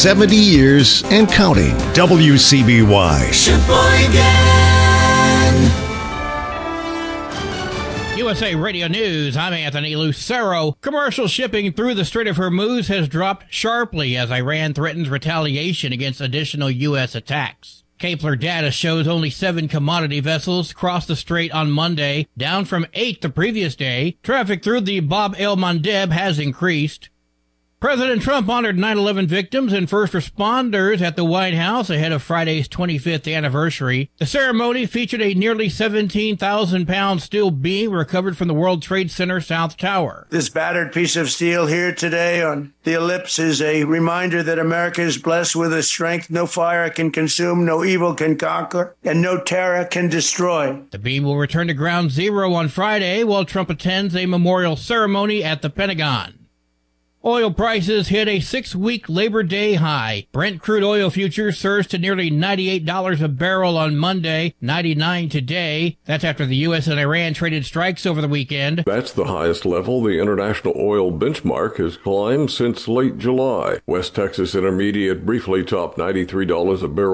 70 years and counting. WCBY. USA Radio News, I'm Anthony Lucero. Commercial shipping through the Strait of Hormuz has dropped sharply as Iran threatens retaliation against additional U.S. attacks. Kepler data shows only 7 commodity vessels crossed the strait on Monday, down from 8 the previous day. Traffic through the Bab el-Mandeb has increased. President Trump honored 9/11 victims and first responders at the White House ahead of Friday's 25th anniversary. The ceremony featured a nearly 17,000-pound steel beam recovered from the World Trade Center South Tower. This battered piece of steel here today on the ellipse is a reminder that America is blessed with a strength no fire can consume, no evil can conquer, and no terror can destroy. The beam will return to Ground Zero on Friday while Trump attends a memorial ceremony at the Pentagon. Oil prices hit a 6-week Labor Day high. Brent crude oil futures surged to nearly $98 a barrel on Monday, $99 today. That's after the U.S. and Iran traded strikes over the weekend. That's the highest level the international oil benchmark has climbed since late July. West Texas Intermediate briefly topped $93 a barrel